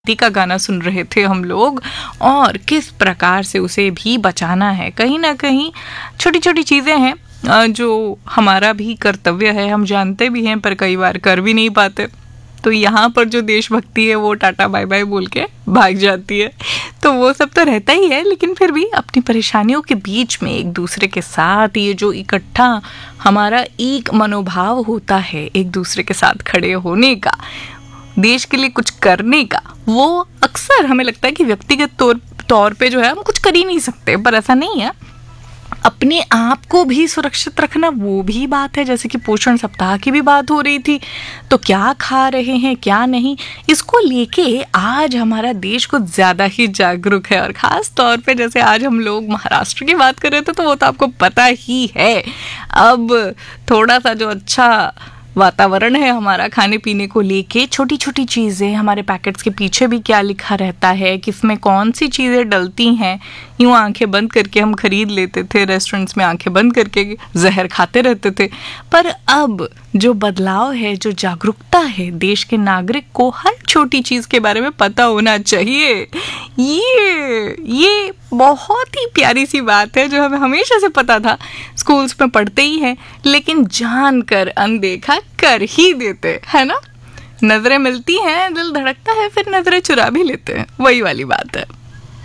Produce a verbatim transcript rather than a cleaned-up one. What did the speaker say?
का गाना सुन रहे थे हम लोग, और किस प्रकार से उसे भी बचाना है। कहीं ना कहीं छोटी छोटी चीज़ें हैं जो हमारा भी कर्तव्य है, हम जानते भी हैं पर कई बार कर भी नहीं पाते। तो यहाँ पर जो देशभक्ति है वो टाटा बाय बाय बोल के भाग जाती है। तो वो सब तो रहता ही है, लेकिन फिर भी अपनी परेशानियों के बीच में एक दूसरे के साथ ये जो इकट्ठा हमारा एक मनोभाव होता है एक दूसरे के साथ खड़े होने का, देश के लिए कुछ करने का, वो अक्सर हमें लगता है कि व्यक्तिगत तौर तौर पे जो है हम कुछ कर ही नहीं सकते, पर ऐसा नहीं है। अपने आप को भी सुरक्षित रखना वो भी बात है। जैसे कि पोषण सप्ताह की भी बात हो रही थी, तो क्या खा रहे हैं क्या नहीं, इसको लेके आज हमारा देश कुछ ज़्यादा ही जागरूक है। और ख़ास तौर पे जैसे आज हम लोग महाराष्ट्र की बात कर रहे थे, तो वो तो आपको पता ही है। अब थोड़ा सा जो अच्छा वातावरण है हमारा खाने पीने को लेके, छोटी छोटी चीज़ें, हमारे पैकेट्स के पीछे भी क्या लिखा रहता है, किसमें कौन सी चीज़ें डलती हैं, यूँ आंखें बंद करके हम खरीद लेते थे, रेस्टोरेंट्स में आंखें बंद करके जहर खाते रहते थे। पर अब जो बदलाव है, जो जागरूकता है, देश के नागरिक को हर छोटी चीज़ के बारे में पता होना चाहिए। ये ये बहुत ही प्यारी सी बात है जो हमें हमेशा से पता था, स्कूल्स में पढ़ते ही हैं, लेकिन जानकर अनदेखा कर ही देते है ना। नजरें मिलती हैं, दिल धड़कता है, फिर नजरें चुरा भी लेते हैं, वही वाली बात है।